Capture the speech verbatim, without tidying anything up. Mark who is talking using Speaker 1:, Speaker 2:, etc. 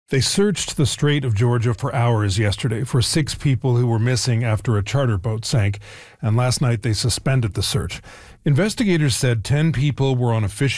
Speaker 1: They searched the Strait of Georgia for hours yesterday for six people who were missing after a charter boat sank, and last night they suspended the search. Investigators said ten people were on a fishing